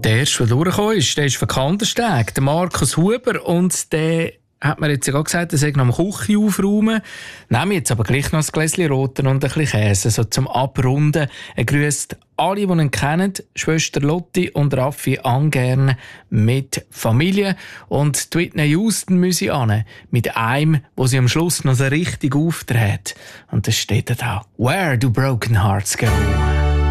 Der erste, der durchgekommen ist, der ist von Kandersteg, der Markus Huber. Und der hat mir jetzt ja gesagt, er sei noch am Küche aufräumen. Nehme jetzt aber gleich noch ein Gläschen Roten und ein bisschen Käse, so zum Abrunden. Er grüßt alle, die ihn kennen, Schwester Lotti und Raffi Angern mit Familie. Und die Whitney Houston müsse an, mit einem, wo sie am Schluss noch so richtig auftritt. Und das steht da, «Where do broken hearts go?»